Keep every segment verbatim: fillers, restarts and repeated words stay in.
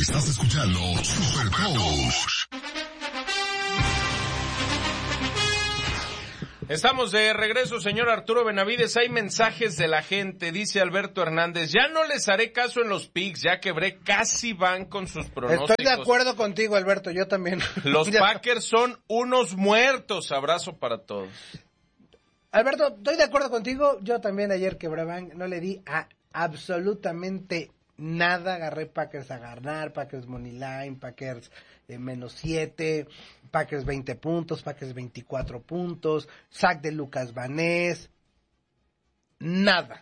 Estás escuchando Super Coach. Estamos de regreso, señor Arturo Benavides. Hay mensajes de la gente, dice Alberto Hernández. Ya no les haré caso en los picks, ya quebré, casi van con sus pronósticos. Estoy de acuerdo contigo, Alberto, yo también. Los Packers son unos muertos. Abrazo para todos. Alberto, estoy de acuerdo contigo. Yo también ayer quebraban, no le di a absolutamente nada. Agarré Packers a ganar, Packers money line, Packers eh, menos siete, Packers veinte puntos, Packers veinticuatro puntos, sack de Lucas Vanés. Nada.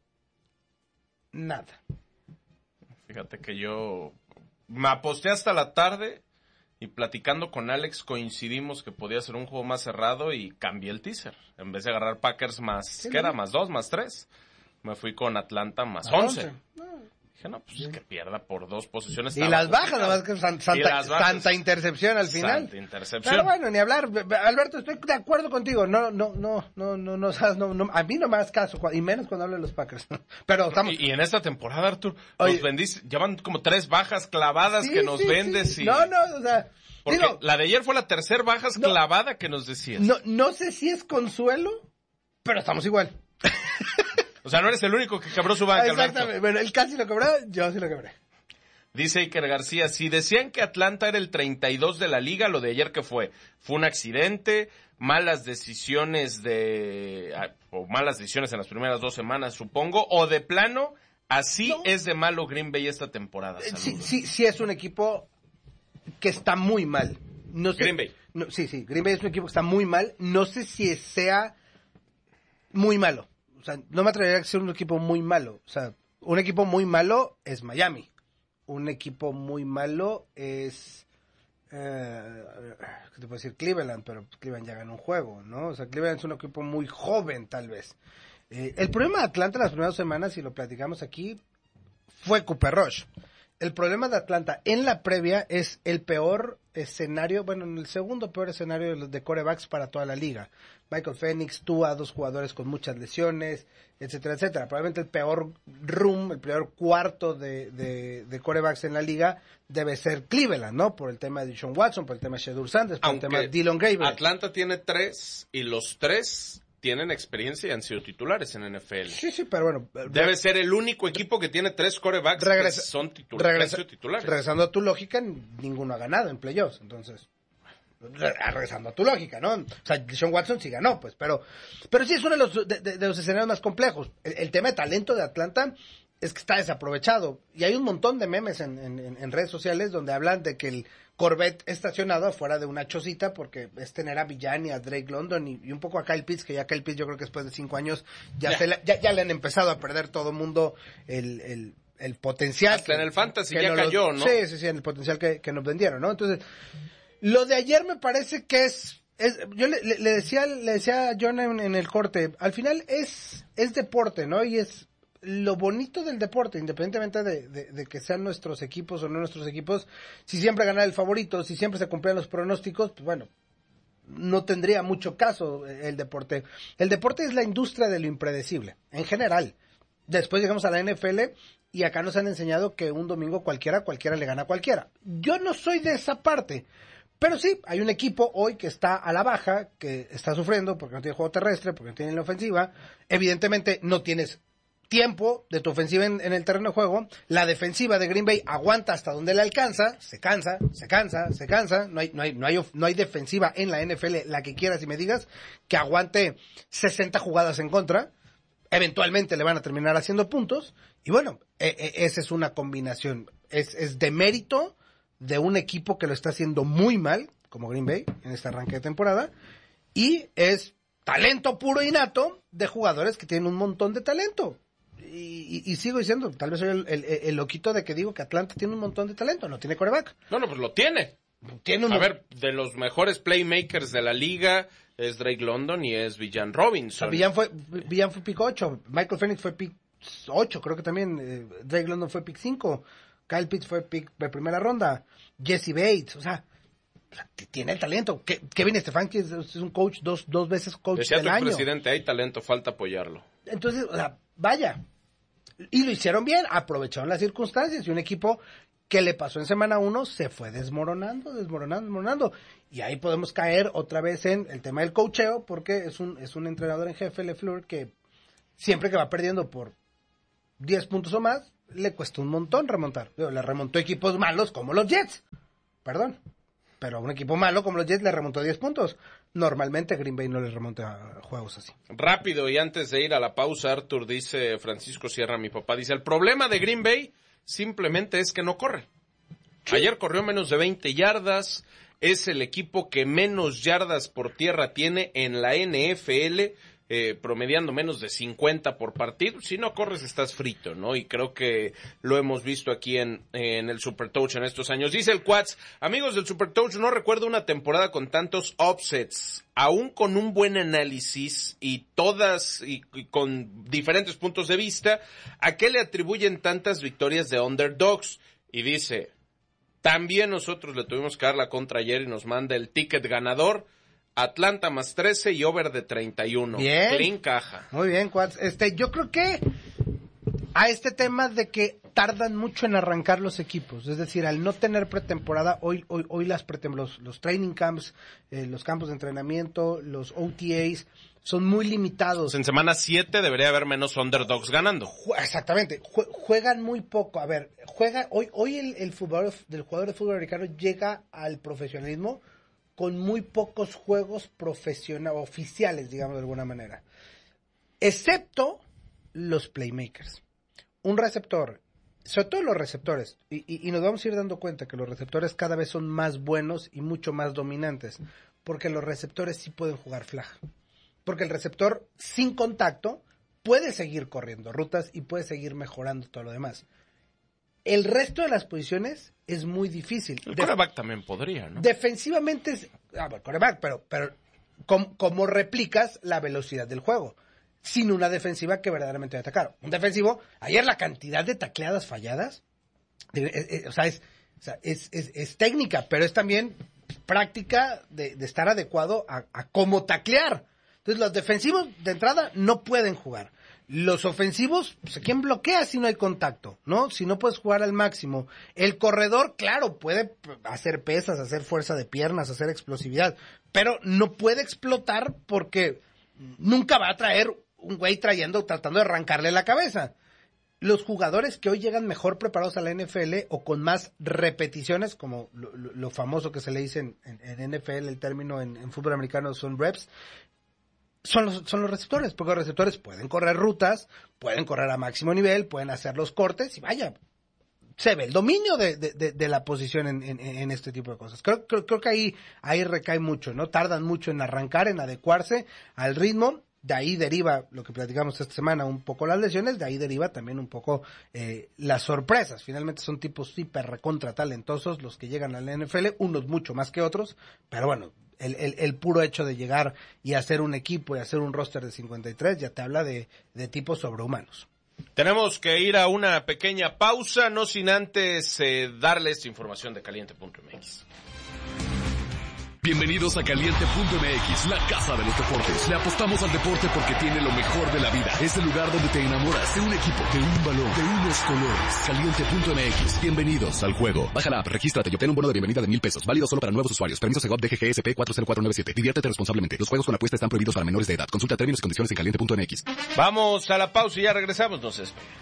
Nada. Fíjate que yo me aposté hasta la tarde y platicando con Alex coincidimos que podía ser un juego más cerrado y cambié el teaser. En vez de agarrar Packers más, sí, ¿qué era? Más dos, más tres. Me fui con Atlanta más once. No. Dije, no, pues sí, que pierda por dos posiciones. Y las bajas, nada más que san, santa, bajas, santa intercepción al final. Santa intercepción. Pero bueno, ni hablar. Alberto, estoy de acuerdo contigo. No, no, no, no, no, no, no, no a mí no me hagas caso, y menos cuando hablan los Packers. Pero estamos... Y, y en esta temporada, Artur, nos vendís, llevan como tres bajas clavadas sí, que nos sí, vendes. Sí. Y... No, no, o sea... Porque digo, la de ayer fue la tercera bajas no, clavada que nos decías. No, no sé si es consuelo, pero estamos igual. O sea, no eres el único que quebró su banca, exactamente. Alberto. Bueno, él casi lo quebró, yo sí lo quebré. Dice Iker García, si decían que Atlanta era el treinta y dos de la liga, lo de ayer ¿qué fue? Fue un accidente, malas decisiones de... o malas decisiones en las primeras dos semanas, supongo, o de plano, así no. Es de malo Green Bay esta temporada. Saludos. Sí, sí, sí es un equipo que está muy mal. No sé, Green Bay. No, sí, sí, Green Bay es un equipo que está muy mal. No sé si sea muy malo. O sea, no me atrevería a ser un equipo muy malo. O sea, un equipo muy malo es Miami. Un equipo muy malo es... Eh, ¿qué te puedo decir? Cleveland, pero Cleveland ya ganó un juego, ¿no? O sea, Cleveland es un equipo muy joven, tal vez. Eh, el problema de Atlanta las primeras semanas, y lo platicamos aquí, fue Cooper Rush. El problema de Atlanta en la previa es el peor escenario, bueno, el segundo peor escenario de, de quarterbacks para toda la liga. Michael Penix, Tua, dos jugadores con muchas lesiones, etcétera, etcétera. Probablemente el peor room, el peor cuarto de, de, de quarterbacks en la liga debe ser Cleveland, ¿no? Por el tema de Deshaun Watson, por el tema de Shedeur Sanders, por Aunque el tema de Dylan Gabriel. Atlanta tiene tres y los tres tienen experiencia y han sido titulares en N F L. Sí, sí, pero bueno. Debe ser el único equipo que tiene tres quarterbacks regresa, que son titul regresa, titulares. Regresando a tu lógica, ninguno ha ganado en playoffs, entonces... regresando a tu lógica, ¿no? O sea, Deshaun Watson sí ganó, pues, pero pero sí es uno de los, de, de, de los escenarios más complejos. El, el tema de talento de Atlanta es que está desaprovechado. Y hay un montón de memes en, en, en redes sociales donde hablan de que el Corvette estacionado afuera de una chocita porque es tener a Villani, a Drake London y, y un poco a Kyle Pitts, que ya Kyle Pitts yo creo que después de cinco años ya, ya. Se le, ya, ya le han empezado a perder todo el mundo el, el, el potencial. Hasta que, en el fantasy que ya no cayó, los, ¿no? Sí, sí, sí, en el potencial que, que nos vendieron, ¿no? Entonces, lo de ayer me parece que es... Es, yo le, le, le decía le decía a John en, en el corte, al final es es deporte, ¿no? Y es lo bonito del deporte, independientemente de, de, de que sean nuestros equipos o no nuestros equipos, si siempre ganara el favorito, si siempre se cumplían los pronósticos, pues bueno, no tendría mucho caso el deporte. El deporte es la industria de lo impredecible, en general. Después llegamos a la N F L y acá nos han enseñado que un domingo cualquiera, cualquiera le gana a cualquiera. Yo no soy de esa parte. Pero sí, hay un equipo hoy que está a la baja, que está sufriendo porque no tiene juego terrestre, porque no tiene la ofensiva. Evidentemente no tienes tiempo de tu ofensiva en, en el terreno de juego. La defensiva de Green Bay aguanta hasta donde le alcanza, se cansa, se cansa, se cansa. No hay, no hay, no hay, no hay defensiva en la N F L, la que quieras y me digas, que aguante sesenta jugadas en contra. Eventualmente le van a terminar haciendo puntos. Y bueno, e, e, esa es una combinación. Es, es de mérito de un equipo que lo está haciendo muy mal, como Green Bay, en este arranque de temporada, y es talento puro y nato de jugadores que tienen un montón de talento. Y, y, y sigo diciendo, tal vez soy el, el, el loquito de que digo que Atlanta tiene un montón de talento, no tiene quarterback. No, no, pues lo tiene. Tiene un... A ver, de los mejores playmakers de la liga es Drake London y es Villan Robinson. O sea, Villan fue, Villan fue pick ocho, Michael Penix fue pick ocho, creo que también, eh, Drake London fue pick cinco, Kyle Pitts fue pick de primera ronda, Jesse Bates, o sea, tiene el talento. Kevin Stefanski es, es un coach dos, dos veces coach Decía del tu año. presidente, hay talento, falta apoyarlo. Entonces, o sea, vaya, Y lo hicieron bien, aprovecharon las circunstancias y un equipo que le pasó en semana uno se fue desmoronando, desmoronando, desmoronando. Y ahí podemos caer otra vez en el tema del coacheo, porque es un, es un entrenador en jefe, LeFleur, que siempre que va perdiendo por diez puntos o más, le cuesta un montón remontar. Le remontó equipos malos como los Jets, perdón. Pero a un equipo malo como los Jets le remontó diez puntos. Normalmente Green Bay no le remonta juegos así. Rápido, y antes de ir a la pausa, Arthur, dice Francisco Sierra, mi papá, dice, el problema de Green Bay simplemente es que no corre. Sí. Ayer corrió menos de veinte yardas, es el equipo que menos yardas por tierra tiene en la N F L, eh, promediando menos de cincuenta por partido. Si no corres estás frito, ¿no? Y creo que lo hemos visto aquí en, en el Super Touch en estos años. Dice el Quats, amigos del Super Touch, no recuerdo una temporada con tantos upsets, aún con un buen análisis y todas, y, y con diferentes puntos de vista. ¿A qué le atribuyen tantas victorias de underdogs? Y dice, también nosotros le tuvimos que dar la contra ayer y nos manda el ticket ganador, Atlanta más trece y over de treinta y uno. Bien. Clean caja. Muy bien, Quats. Este, yo creo que a este tema de que tardan mucho en arrancar los equipos, es decir, al no tener pretemporada, hoy hoy hoy las pretem los, los training camps, eh, los campos de entrenamiento, los O T As son muy limitados. En semana siete debería haber menos underdogs ganando. Exactamente, Jue- juegan muy poco. A ver, juega hoy hoy el, el fútbol del jugador de fútbol americano llega al profesionalismo con muy pocos juegos profesionales, oficiales, digamos de alguna manera. Excepto los playmakers. Un receptor, sobre todo los receptores, y, y, y nos vamos a ir dando cuenta que los receptores cada vez son más buenos y mucho más dominantes, porque los receptores sí pueden jugar flag. Porque el receptor sin contacto puede seguir corriendo rutas y puede seguir mejorando todo lo demás. El resto de las posiciones es muy difícil. El Def- quarterback también podría, ¿no? Defensivamente es... Ah, bueno, quarterback, pero, pero ¿cómo, cómo replicas la velocidad del juego? Sin una defensiva que verdaderamente va a atacar. Un defensivo, ayer la cantidad de tacleadas falladas, eh, eh, o sea, es, o sea es, es, es técnica, pero es también práctica de, de estar adecuado a, a cómo taclear. Entonces los defensivos de entrada no pueden jugar. Los ofensivos, pues, ¿quién bloquea si no hay contacto? ¿No? Si no puedes jugar al máximo. El corredor, claro, puede hacer pesas, hacer fuerza de piernas, hacer explosividad, pero no puede explotar porque nunca va a traer un güey trayendo, tratando de arrancarle la cabeza. Los jugadores que hoy llegan mejor preparados a la N F L o con más repeticiones, como lo, lo, lo famoso que se le dice en, en, en N F L, el término en, en fútbol americano son reps, Son los, son los receptores, porque los receptores pueden correr rutas, pueden correr a máximo nivel, pueden hacer los cortes y vaya, se ve el dominio de, de, de, de la posición en, en, en este tipo de cosas. Creo, creo, creo que ahí, ahí recae mucho, ¿no? Tardan mucho en arrancar, en adecuarse al ritmo. De ahí deriva lo que platicamos esta semana, un poco las lesiones, de ahí deriva también un poco eh, las sorpresas. Finalmente son tipos hiper recontra talentosos los que llegan a la N F L, unos mucho más que otros, pero bueno, el, el, el puro hecho de llegar y hacer un equipo y hacer un roster de cincuenta y tres ya te habla de, de tipos sobrehumanos. Tenemos que ir a una pequeña pausa, no sin antes eh, darles información de caliente punto m x. Bienvenidos a Caliente punto m x, la casa de los deportes. Le apostamos al deporte porque tiene lo mejor de la vida. Es el lugar donde te enamoras de un equipo, de un balón, de unos colores. Caliente punto m x. Bienvenidos al juego. Baja la app, regístrate y obtén un bono de bienvenida de mil pesos. Válido solo para nuevos usuarios. Permiso Segov D G G S P cuatro cero cuatro nueve siete. Diviértete responsablemente. Los juegos con apuesta están prohibidos para menores de edad. Consulta términos y condiciones en caliente punto m x. Vamos a la pausa y ya regresamos, no se esperen.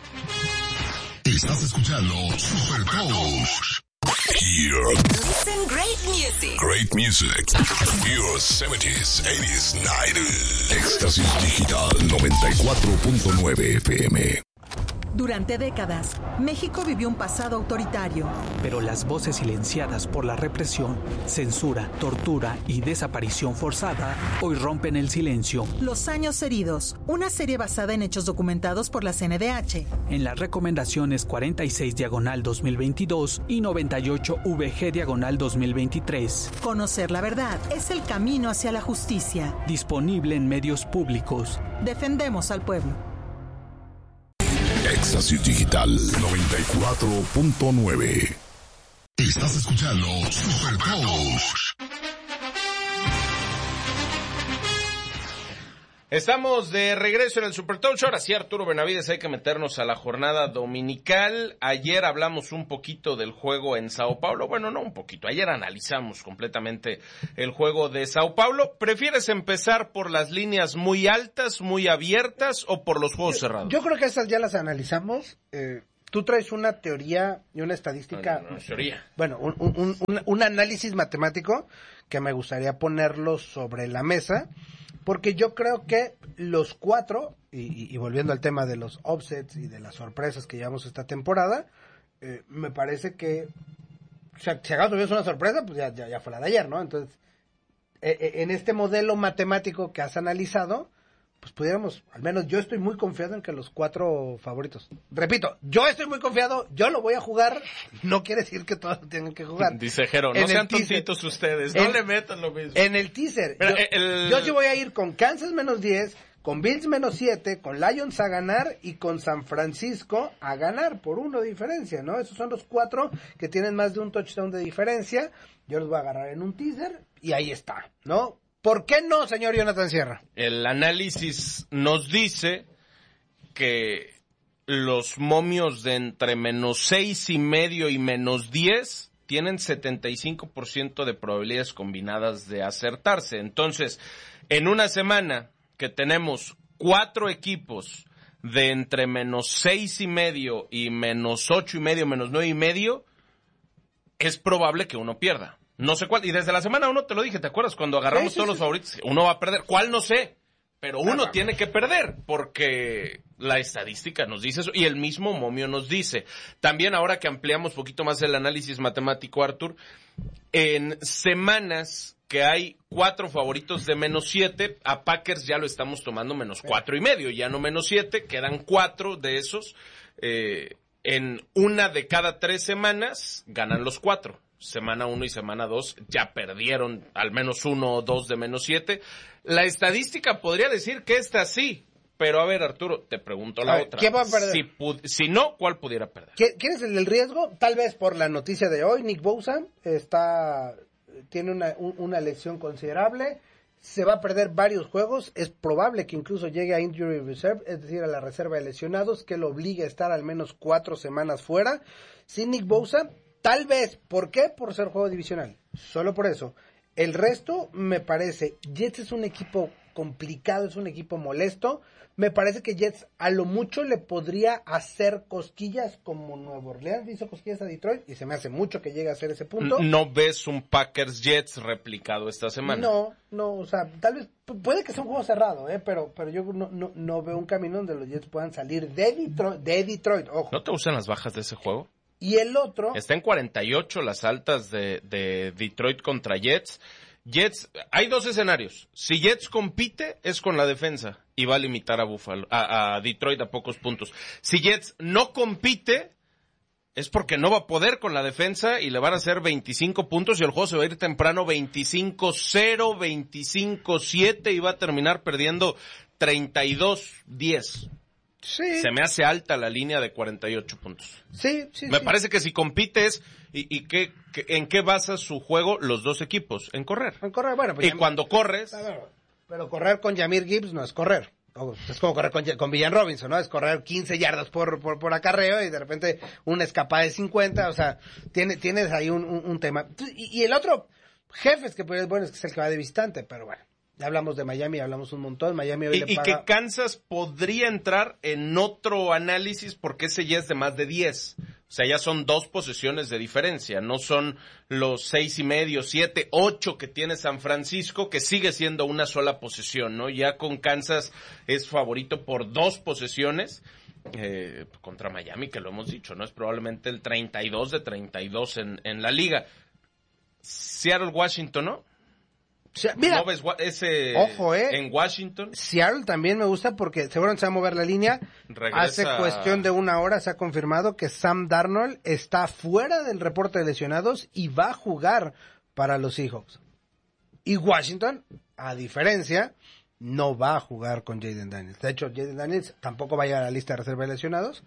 Estás escuchando Super Touch. Here. Listen great music. Great music. Your seventies, eighties, nineties. Éxtasis Digital noventa y cuatro punto nueve F M. Durante décadas, México vivió un pasado autoritario. Pero las voces silenciadas por la represión, censura, tortura y desaparición forzada hoy rompen el silencio. Los años heridos, una serie basada en hechos documentados por la C N D H. En las recomendaciones cuarenta y seis diagonal dos mil veintidós y noventa y ocho V G diagonal dos mil veintitrés. Conocer la verdad es el camino hacia la justicia. Disponible en medios públicos. Defendemos al pueblo. Éxtasis Digital noventa y cuatro punto nueve. Estás escuchando Super Touch. Estamos de regreso en el Super Talk Show. Ahora sí, Arturo Benavides, hay que meternos a la jornada dominical. Ayer hablamos un poquito del juego en Sao Paulo. Bueno, no un poquito. Ayer analizamos completamente el juego de Sao Paulo. ¿Prefieres empezar por las líneas muy altas, muy abiertas o por los juegos yo, cerrados? Yo creo que esas ya las analizamos. Eh, tú traes una teoría y una estadística. No, no, no, teoría. Bueno, un, un, un, un análisis matemático que me gustaría ponerlo sobre la mesa. Porque yo creo que los cuatro, y, y, y volviendo al tema de los offsets y de las sorpresas que llevamos esta temporada, eh, me parece que, o sea, si acaso tuvimos una sorpresa, pues ya, ya, ya fue la de ayer, ¿no? Entonces, eh, eh, en este modelo matemático que has analizado, pues pudiéramos, al menos yo estoy muy confiado en que los cuatro favoritos. Repito, yo estoy muy confiado, yo lo voy a jugar, no quiere decir que todos lo tengan que jugar. Dice Jero, no En sean el teaser- tontitos ustedes, no en- le metan lo mismo. En el teaser, Pero, yo, eh, el- yo sí voy a ir con Kansas menos diez, con Bills menos siete, con Lions a ganar y con San Francisco a ganar por uno de diferencia, ¿no? Esos son los cuatro que tienen más de un touchdown de diferencia. Yo los voy a agarrar en un teaser y ahí está, ¿no? ¿Por qué no, señor Jonathan Sierra? El análisis nos dice que los momios de entre menos seis y medio y menos diez tienen setenta y cinco por ciento de probabilidades combinadas de acertarse. Entonces, en una semana que tenemos cuatro equipos de entre menos seis y medio y menos ocho y medio, menos nueve y medio, es probable que uno pierda. No sé cuál, y desde la semana uno te lo dije, ¿te acuerdas? Cuando agarramos Sí, sí, todos sí. los favoritos, uno va a perder. ¿Cuál? No sé, pero uno Ah, tiene que perder, porque la estadística nos dice eso, y el mismo momio nos dice. También ahora que ampliamos un poquito más el análisis matemático, Artur, en semanas que hay cuatro favoritos de menos siete, a Packers ya lo estamos tomando menos cuatro y medio, ya no menos siete, quedan cuatro de esos, eh, en una de cada tres semanas ganan los cuatro. Semana uno y semana dos ya perdieron al menos uno o dos de menos siete. La estadística podría decir que esta sí, pero a ver, Arturo, te pregunto la A ver, otra. ¿quién va a perder? Si, pu- si no, ¿cuál pudiera perder? ¿Qui- ¿Quién es el del riesgo? Tal vez por la noticia de hoy, Nick Bosa está, tiene una, un- una lesión considerable, se va a perder varios juegos, es probable que incluso llegue a injury reserve, es decir, a la reserva de lesionados, que lo obligue a estar al menos cuatro semanas fuera. Sin Nick Bosa, tal vez, ¿por qué? Por ser juego divisional, solo por eso. El resto me parece, Jets es un equipo complicado, es un equipo molesto. Me parece que Jets a lo mucho le podría hacer cosquillas como Nueva Orleans hizo cosquillas a Detroit y se me hace mucho que llegue a hacer ese punto. ¿No ves un Packers Jets replicado esta semana? No, no, o sea, tal vez pu- puede que sea un juego cerrado, eh, pero pero yo no, no, no veo un camino donde los Jets puedan salir de Detroit, de Detroit, ojo. ¿No te gustan las bajas de ese juego? Y el otro, Está en cuarenta y ocho las altas de, de Detroit contra Jets. Jets, hay dos escenarios. Si Jets compite, es con la defensa y va a limitar a Buffalo, a, a Detroit a pocos puntos. Si Jets no compite, es porque no va a poder con la defensa y le van a hacer veinticinco puntos y el juego se va a ir temprano veinticinco cero, veinticinco siete y va a terminar perdiendo treinta y dos diez. sí, Se me hace alta la línea de cuarenta y ocho puntos. sí, sí, Me sí. parece que si compites, ¿y, y qué, qué- en qué basa su juego los dos equipos? En correr. En correr, bueno, pues Y ya- cuando corres, A ver, pero correr con Jahmyr Gibbs no es correr. O- Es como correr con, con Villan Robinson, ¿no? Es correr quince yardas por, por, por acarreo y de repente una escapada de cincuenta. O sea, tiene, tienes ahí un, un, un tema. Y, y el otro, Jefes, que pues, bueno, es que es el que va de visitante, pero bueno. Ya hablamos de Miami, hablamos un montón. Miami hoy y, le y paga... que Kansas podría entrar en otro análisis porque ese ya es de más de diez. O sea, ya son dos posesiones de diferencia. No son los seis y medio, siete, ocho que tiene San Francisco, que sigue siendo una sola posesión, ¿no? Ya con Kansas es favorito por dos posesiones. Eh, contra Miami, que lo hemos dicho, ¿no? Es probablemente el treinta y dos de treinta y dos en, en la liga. Seattle-Washington, ¿no? O sea, mira, ¿No ves wa- ese ojo, ¿eh? en Washington? Seattle también me gusta porque seguramente se va a mover la línea. Regresa- Hace cuestión de una hora se ha confirmado que Sam Darnold está fuera del reporte de lesionados y va a jugar para los Seahawks. Y Washington, a diferencia, no va a jugar con Jaden Daniels. De hecho, Jaden Daniels tampoco va a llegar a la lista de reserva de lesionados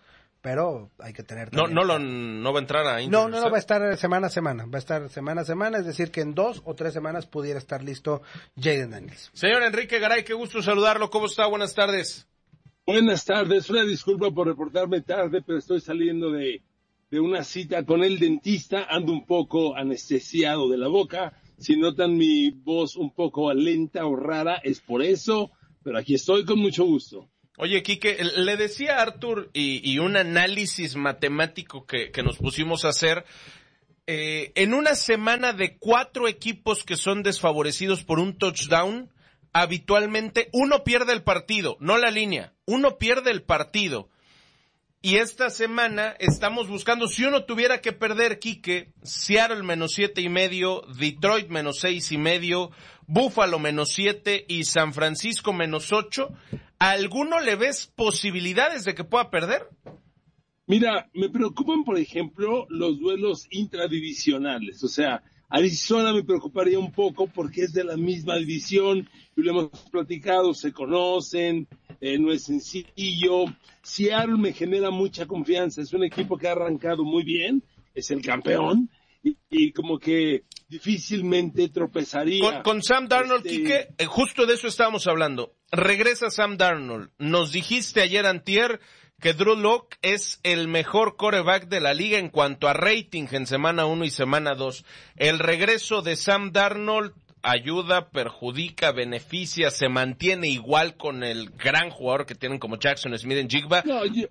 pero hay que tener... No, también... no, lo, no va a entrar a Injury No, no, no, Reserve. va a estar semana a semana, va a estar semana a semana, es decir que en dos o tres semanas pudiera estar listo Jaden Daniels. Señor Enrique Garay, qué gusto saludarlo, ¿cómo está? Buenas tardes. Buenas tardes, una disculpa por reportarme tarde, pero estoy saliendo de, de una cita con el dentista, ando un poco anestesiado de la boca, si notan mi voz un poco lenta o rara, es por eso, pero aquí estoy con mucho gusto. Oye, Quique, le decía a Arthur y, y un análisis matemático que, que nos pusimos a hacer, eh, en una semana de cuatro equipos que son desfavorecidos por un touchdown, habitualmente uno pierde el partido, no la línea, uno pierde el partido. Y esta semana estamos buscando, si uno tuviera que perder, Quique, Seattle menos siete y medio, Detroit menos seis y medio, Buffalo menos siete y San Francisco menos ocho. ¿A alguno le ves posibilidades de que pueda perder? Mira, me preocupan, por ejemplo, los duelos intradivisionales. O sea, Arizona me preocuparía un poco porque es de la misma división, y lo hemos platicado, se conocen, eh, no es sencillo. Seattle me genera mucha confianza, es un equipo que ha arrancado muy bien, es el campeón, y, y como que difícilmente tropezaría. Con, con Sam Darnold, este... Quique, eh, justo de eso estábamos hablando. Regresa Sam Darnold. Nos dijiste ayer antier que Drew Lock es el mejor quarterback de la liga en cuanto a rating en semana uno y semana dos. El regreso de Sam Darnold ayuda, perjudica, beneficia, se mantiene igual con el gran jugador que tienen como Jackson Smith-Njigba. No, yo...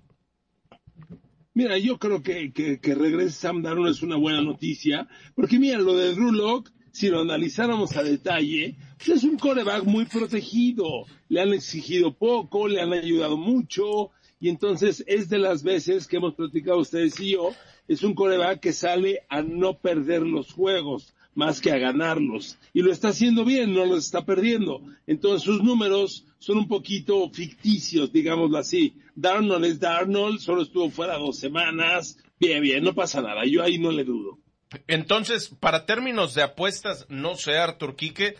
Mira, yo creo que, que, que regrese Sam Darnold es una buena noticia, porque mira, lo de Drew Lock, si lo analizáramos a detalle, pues es un quarterback muy protegido, le han exigido poco, le han ayudado mucho, y entonces es de las veces que hemos platicado ustedes y yo, es un quarterback que sale a no perder los juegos, más que a ganarlos, y lo está haciendo bien, no los está perdiendo. Entonces sus números son un poquito ficticios, digámoslo así. Darnold es Darnold, solo estuvo fuera dos semanas, bien, bien, no pasa nada, yo ahí no le dudo. Entonces, para términos de apuestas, no sé, Artur Quique,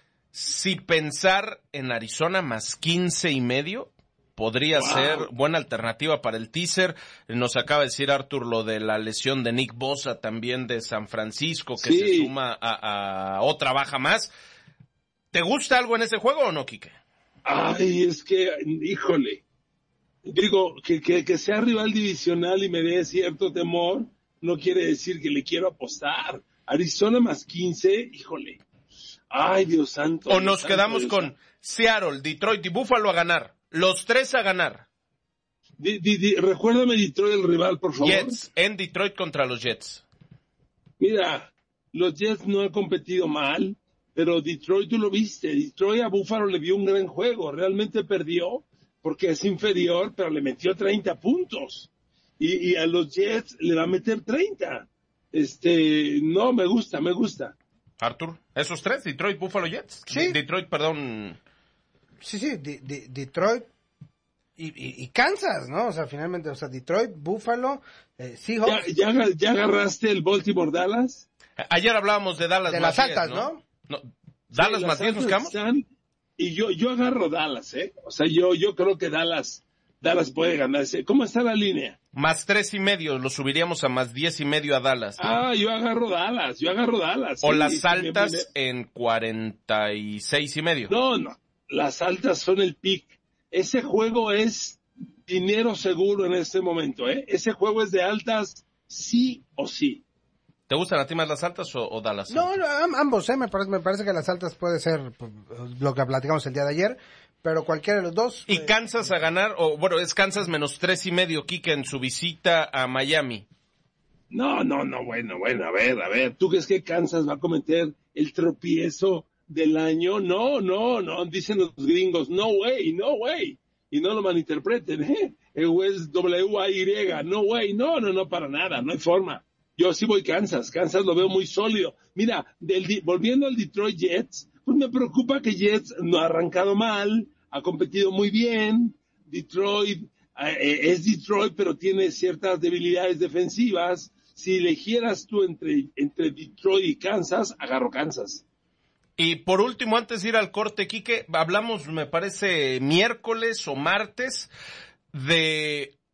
si pensar en Arizona más quince y medio, podría wow. ser buena alternativa para el teaser. Nos acaba de decir Artur lo de la lesión de Nick Bosa, también de San Francisco, que sí. se suma a, a otra baja más. ¿Te gusta algo en ese juego o no, Quique? Ay, es que, híjole, digo, que, que, que sea rival divisional y me dé cierto temor, no quiere decir que le quiero apostar. Arizona más quince, híjole. Ay, Dios santo. O Dios nos santo, quedamos Dios con santo. Seattle, Detroit y Buffalo a ganar. Los tres a ganar. Di, di, di, recuérdame Detroit el rival, por favor. Jets, en Detroit contra los Jets. Mira, los Jets no han competido mal, pero Detroit tú lo viste. Detroit a Buffalo le dio un gran juego. Realmente perdió porque es inferior, pero le metió treinta puntos. Y, y a los Jets le va a meter treinta. Este, no, me gusta, me gusta. Artur, esos tres, Detroit, Buffalo, Jets. Sí. Detroit, perdón. Sí, sí, de, de, Detroit y, y, y Kansas, ¿no? O sea, finalmente, o sea, Detroit, Buffalo, eh, Seahawks. ¿Ya, ya, ¿Ya agarraste el Baltimore Dallas? Ayer hablábamos de Dallas de más las altas, diez, ¿no? ¿no? no Dallas sí, más diez, ¿nos quedamos? Están, y yo, yo agarro Dallas, ¿eh? O sea, yo, yo creo que Dallas, Dallas puede ganarse. ¿Cómo está la línea? Más tres y medio, lo subiríamos a más diez y medio a Dallas. Ah, yo agarro Dallas, yo agarro Dallas. O sí, las altas sí, en cuarenta y seis y medio. No, no, las altas son el pick. Ese juego es dinero seguro en este momento, ¿eh? Ese juego es de altas sí o sí. ¿Te gustan a ti más las altas o, o Dallas? No, no, ambos, ¿eh? Me parece, me parece que las altas puede ser pues, lo que platicamos el día de ayer, pero cualquiera de los dos. ¿Y eh, Kansas a ganar? O bueno, es Kansas menos tres y medio, Kike, en su visita a Miami. No, no, no, bueno, bueno, a ver, a ver. ¿Tú crees que Kansas va a cometer el tropiezo del año? No, no, no, dicen los gringos, no way, no way. Y no lo malinterpreten, ¿eh? El es W A Y, no way, no, no, no, para nada, no hay forma. Yo sí voy Kansas, Kansas lo veo muy sólido. Mira, del, volviendo al Detroit Jets, pues me preocupa que Jets no ha arrancado mal, ha competido muy bien. Detroit eh, es Detroit, pero tiene ciertas debilidades defensivas. Si eligieras tú entre, entre Detroit y Kansas, agarro Kansas. Y por último, antes de ir al corte, Quique, hablamos, me parece, miércoles o martes, de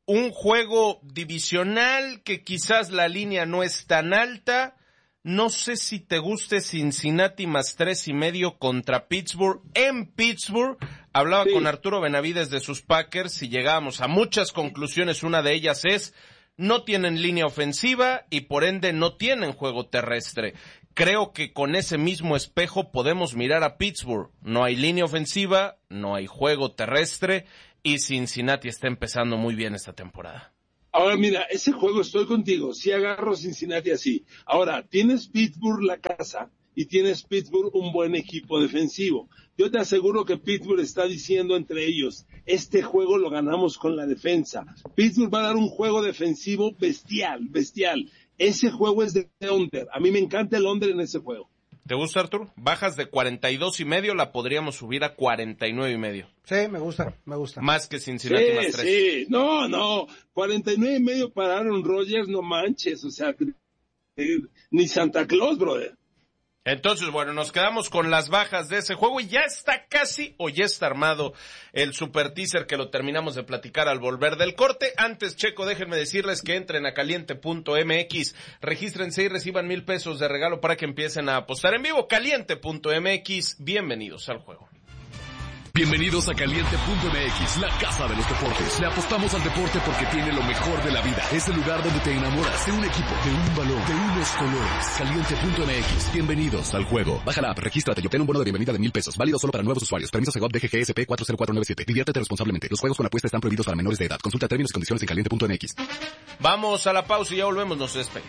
un juego divisional que quizás la línea no es tan alta. No sé si te guste Cincinnati más tres y medio contra Pittsburgh. En Pittsburgh, hablaba sí. con Arturo Benavides de sus Packers y llegábamos a muchas conclusiones. Una de ellas es, no tienen línea ofensiva y por ende no tienen juego terrestre. Creo que con ese mismo espejo podemos mirar a Pittsburgh. No hay línea ofensiva, no hay juego terrestre y Cincinnati está empezando muy bien esta temporada. Ahora mira, ese juego estoy contigo, sí agarro Cincinnati así. Ahora, tienes Pittsburgh la casa y tienes Pittsburgh un buen equipo defensivo. Yo te aseguro que Pittsburgh está diciendo entre ellos, este juego lo ganamos con la defensa. Pittsburgh va a dar un juego defensivo bestial, bestial. Ese juego es de under. A mí me encanta el under en ese juego. ¿Te gusta, Arturo? Bajas de cuarenta y dos y medio, la podríamos subir a cuarenta y nueve y medio. Sí, me gusta, me gusta. Más que Cincinnati sí, más tres. Sí, no, no, cuarenta y nueve y medio para Aaron Rodgers, no manches, o sea, eh, ni Santa Claus, brother. Entonces, bueno, nos quedamos con las bajas de ese juego y ya está casi o ya está armado el super teaser que lo terminamos de platicar al volver del corte. Antes, Checo, déjenme decirles que entren a caliente punto m x, regístrense y reciban mil pesos de regalo para que empiecen a apostar en vivo. caliente punto m x, bienvenidos al juego. Bienvenidos a caliente punto m x, la casa de los deportes. Le apostamos al deporte porque tiene lo mejor de la vida. Es el lugar donde te enamoras de un equipo, de un balón, de unos colores. caliente punto m x, bienvenidos al juego. Baja la app, regístrate y obtén un bono de bienvenida de mil pesos. Válido solo para nuevos usuarios. Permiso Segov D G G S P cuatro cero cuatro nueve siete. Diviértete responsablemente. Los juegos con apuesta están prohibidos para menores de edad. Consulta términos y condiciones en caliente punto m x. Vamos a la pausa y ya volvemos. Nos despedimos.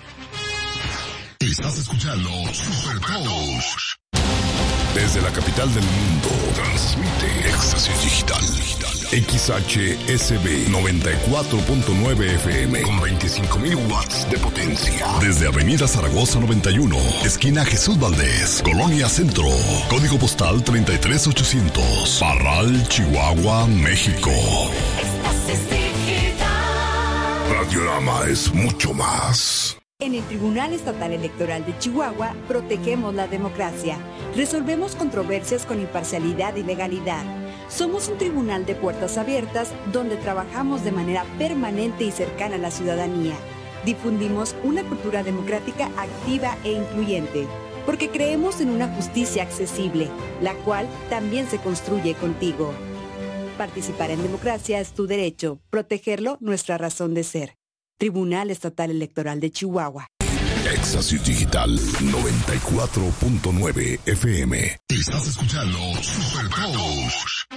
Estás escuchando Super Toast. Desde la capital del mundo, transmite Éxtasis Digital. X H S B noventa y cuatro punto nueve F M con veinticinco mil watts de potencia. Desde Avenida Zaragoza noventa y uno, esquina Jesús Valdés, Colonia Centro. Código postal treinta y tres ochocientos. Parral, Chihuahua, México. Éxtasis Digital. Radiorama es mucho más. En el Tribunal Estatal Electoral de Chihuahua, protegemos la democracia. Resolvemos controversias con imparcialidad y legalidad. Somos un tribunal de puertas abiertas donde trabajamos de manera permanente y cercana a la ciudadanía. Difundimos una cultura democrática activa e incluyente, porque creemos en una justicia accesible, la cual también se construye contigo. Participar en democracia es tu derecho, protegerlo nuestra razón de ser. Tribunal Estatal Electoral de Chihuahua. Éxtasis Digital noventa y cuatro punto nueve F M. Estás escuchando Super Toast.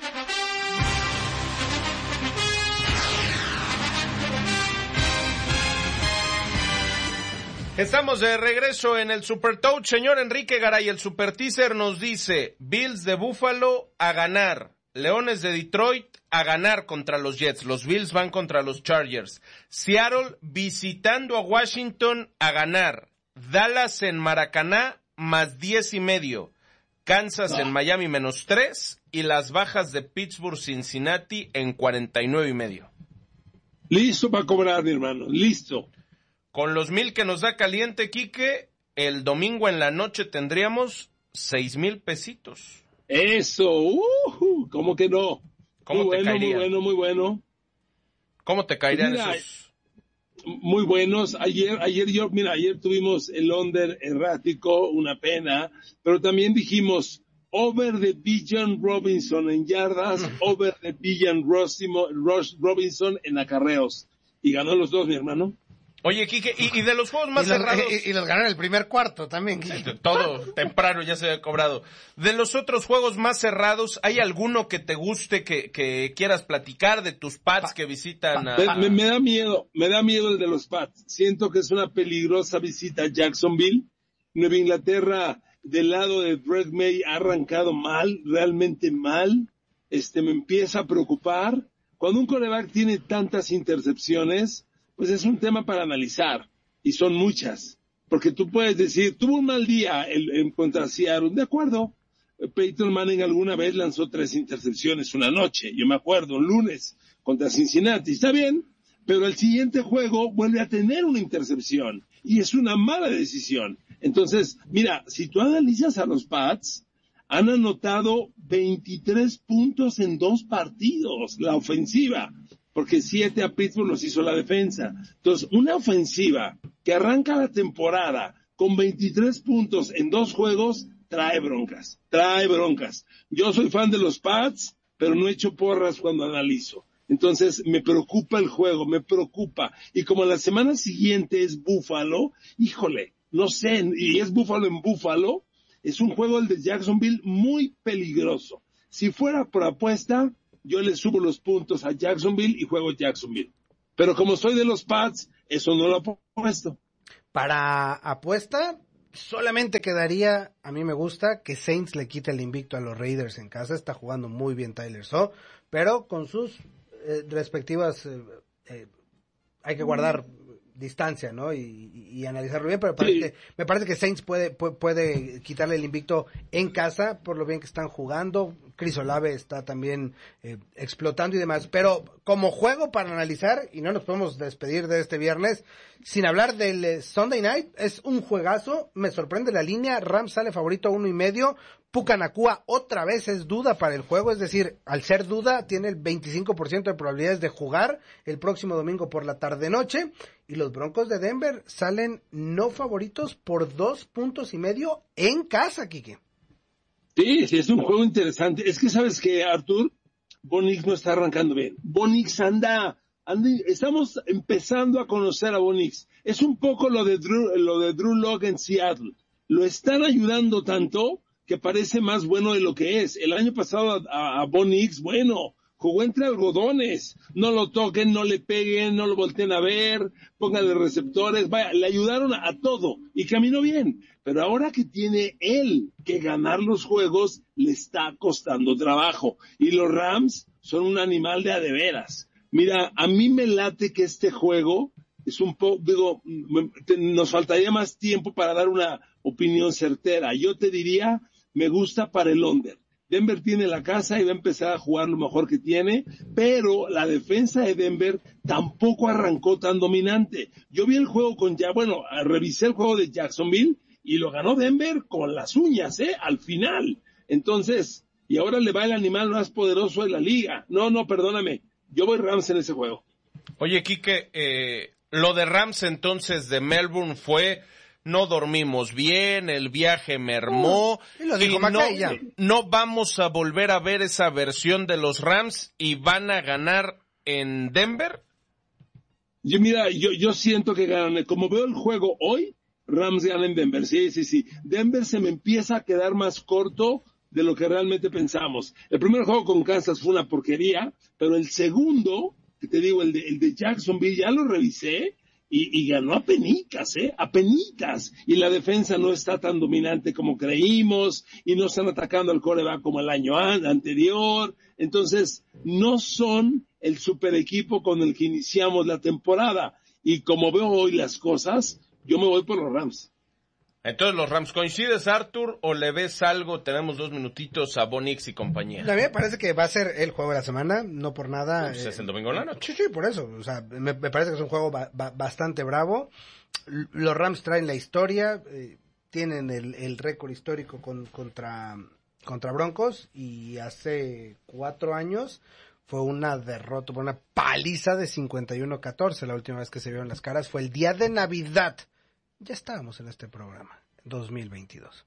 Estamos de regreso en el Super Touch. Señor Enrique Garay, el Super Teaser nos dice, Bills de Buffalo a ganar, Leones de Detroit a ganar contra los Jets. Los Bills van contra los Chargers. Seattle visitando a Washington a ganar. Dallas en Maracaná más diez y medio. Kansas en Miami menos tres. Y las bajas de Pittsburgh, Cincinnati en cuarenta y nueve y medio. Listo para cobrar, mi hermano. Listo. Con los mil que nos da caliente, Quique, el domingo en la noche tendríamos seis mil pesitos. Eso, uh, ¿cómo que no? ¿Cómo muy te bueno, caería? Muy bueno, muy bueno. ¿Cómo te caerían Mira, esos? Muy buenos. Ayer, ayer yo, mira, ayer tuvimos el under errático, una pena, pero también dijimos over de Bijan Robinson en yardas, over de Bijan Robinson en acarreos. Y ganó los dos, mi hermano. Oye, Quique, y, y de los juegos más y los, cerrados... Y, y los ganaron el primer cuarto también, Quique. Todo temprano ya se había cobrado. De los otros juegos más cerrados, ¿hay alguno que te guste, que, que quieras platicar de tus Pats que visitan a... Me, me da miedo, me da miedo el de los Pats. Siento que es una peligrosa visita a Jacksonville. Nueva Inglaterra, del lado de Drake May, ha arrancado mal, realmente mal. Este, me empieza a preocupar. Cuando un quarterback tiene tantas intercepciones, pues es un tema para analizar, y son muchas, porque tú puedes decir, tuvo un mal día el, en contra Seattle, de acuerdo, Peyton Manning alguna vez lanzó tres intercepciones una noche, yo me acuerdo, un lunes, contra Cincinnati, está bien, pero el siguiente juego vuelve a tener una intercepción, y es una mala decisión. Entonces, mira, si tú analizas a los Pats, han anotado veintitrés puntos en dos partidos, la ofensiva. porque siete a Pittsburgh los hizo la defensa. Entonces, una ofensiva que arranca la temporada con veintitrés puntos en dos juegos, trae broncas, trae broncas. Yo soy fan de los Pats, pero no echo porras cuando analizo. Entonces, me preocupa el juego, me preocupa. Y como la semana siguiente es Buffalo, híjole, no sé, y es Buffalo en Buffalo, es un juego el de Jacksonville muy peligroso. Si fuera por apuesta, yo le subo los puntos a Jacksonville y juego Jacksonville. Pero como soy de los Pats, eso no lo apuesto. Para apuesta, solamente quedaría, a mí me gusta, que Saints le quite el invicto a los Raiders en casa. Está jugando muy bien Tyler Shaw, pero con sus eh, respectivas, eh, eh, hay que guardar distancia, ¿no? Y, y, y analizarlo bien, pero parece sí. que, me parece que Saints puede, puede, puede quitarle el invicto en casa, por lo bien que están jugando. Chris Olave está también eh, explotando y demás, pero como juego para analizar, y no nos podemos despedir de este viernes sin hablar del eh, Sunday Night, es un juegazo, me sorprende la línea, Rams sale favorito a uno y medio, Puka Nacua otra vez es duda para el juego, es decir, al ser duda tiene el veinticinco por ciento de probabilidades de jugar el próximo domingo por la tarde-noche, y los Broncos de Denver salen no favoritos por dos puntos y medio en casa, Quique. Sí, sí, es un juego interesante. Es que, ¿sabes qué, Artur? Bo Nix no está arrancando bien. Bo Nix anda, anda, estamos empezando a conocer a Bo Nix. Es un poco lo de Drew, lo de Drew Lock en Seattle. Lo están ayudando tanto que parece más bueno de lo que es. El año pasado a, a, a Bo Nix, bueno, jugó entre algodones. No lo toquen, no le peguen, no lo volteen a ver, pónganle receptores. Vaya, le ayudaron a, a todo y caminó bien. Pero ahora que tiene él que ganar los juegos, le está costando trabajo. Y los Rams son un animal de a de veras. Mira, a mí me late que este juego es un poco, digo, nos faltaría más tiempo para dar una opinión certera. Yo te diría, me gusta para el under. Denver tiene la casa y va a empezar a jugar lo mejor que tiene, pero la defensa de Denver tampoco arrancó tan dominante. Yo vi el juego con ya, bueno, revisé el juego de Jacksonville, y lo ganó Denver con las uñas, ¿eh? Al final. Entonces, y ahora le va el animal más poderoso de la liga. No, no, perdóname. Yo voy Rams en ese juego. Oye, Quique, eh, lo de Rams entonces de Melbourne fue, no dormimos bien, el viaje mermó, uh, y, lo dijo y Macay, no, ya. no vamos a volver a ver esa versión de los Rams y van a ganar en Denver. Yo, mira, yo, yo siento que ganan. Como veo el juego hoy, Rams gana en Denver, sí, sí, sí. Denver se me empieza a quedar más corto de lo que realmente pensamos. El primer juego con Kansas fue una porquería, pero el segundo, que te digo, el de, el de Jacksonville, ya lo revisé y, y ganó a penitas, ¿eh? A penitas. Y la defensa no está tan dominante como creímos y no están atacando al quarterback como el año an- anterior. Entonces, no son el super equipo con el que iniciamos la temporada. Y como veo hoy las cosas, yo me voy por los Rams. Entonces, los Rams, ¿coincides, Arthur, o le ves algo? Tenemos dos minutitos a Bo Nix y compañía. A mí me parece que va a ser el juego de la semana, no por nada. Pues eh, es el domingo en la noche. Sí, sí, por eso. O sea, me, me parece que es un juego ba- ba- bastante bravo. L- Los Rams traen la historia, eh, tienen el, el récord histórico con, contra, contra Broncos, y hace cuatro años fue una derrota, fue una paliza de cincuenta y uno a catorce. La última vez que se vieron las caras fue el día de Navidad. Ya estábamos en este programa, dos mil veintidós.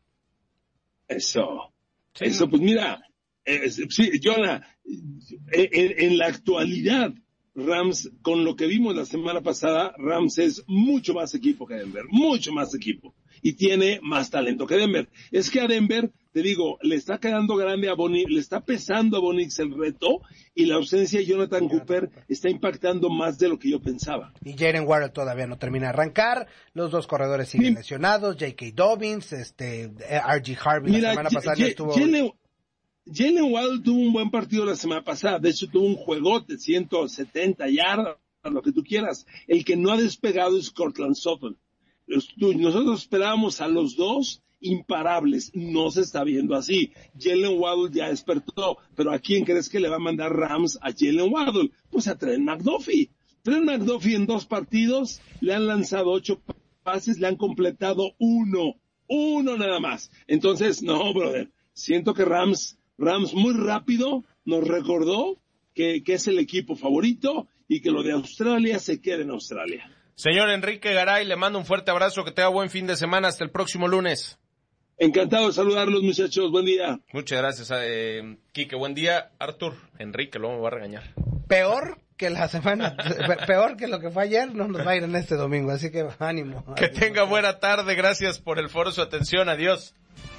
Eso, sí. Eso, pues mira, eh, sí, Jonah, en, en la actualidad, Rams, con lo que vimos la semana pasada, Rams es mucho más equipo que Denver, mucho más equipo, y tiene más talento que Denver. Es que a Denver, te digo, le está quedando grande a Bo Nix, le está pesando a Bo Nix el reto, y la ausencia de Jonathan Cooper está impactando más de lo que yo pensaba. Y Jalen Waddle todavía no termina de arrancar, los dos corredores siguen sí. lesionados, J K. Dobbins, este, R G. Harvey Mira, la semana pasada J- estuvo... Jalen, Jalen Waddle tuvo un buen partido la semana pasada, de hecho tuvo un juegote, ciento setenta yardas, lo que tú quieras. El que no ha despegado es Cortland Sutton. Nosotros esperábamos a los dos imparables, no se está viendo así. Jalen Waddle ya despertó, pero ¿a quién crees que le va a mandar Rams a Jalen Waddle? Pues a Trent McDuffie. Trent McDuffie en dos partidos le han lanzado ocho pases, le han completado uno, uno nada más. Entonces, no, brother, siento que Rams, Rams muy rápido nos recordó que, que es el equipo favorito y que lo de Australia se quede en Australia. Señor Enrique Garay, le mando un fuerte abrazo, que tenga buen fin de semana, hasta el próximo lunes. Encantado de saludarlos, muchachos, buen día. Muchas gracias, eh, Quique, buen día. Artur, Enrique, luego me va a regañar. Peor que la semana, peor que lo que fue ayer, no nos va a ir en este domingo, así que ánimo. Que tenga buena tarde, gracias por el foro, su atención, adiós.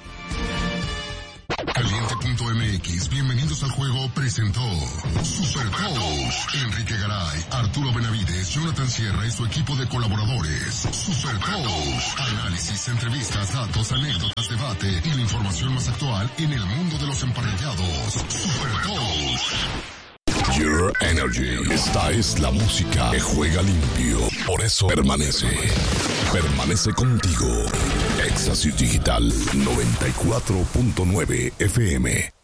Caliente punto m x, bienvenidos al juego, presentó Super Coach Enrique Garay, Arturo Benavides, Jonathan Sierra y su equipo de colaboradores. Super Coach, análisis, entrevistas, datos, anécdotas, debate y la información más actual en el mundo de los emparrillados. Super Coach. Your Energy. Esta es la música que juega limpio. Por eso permanece. Permanece contigo. Éxtasis Digital noventa y cuatro punto nueve F M.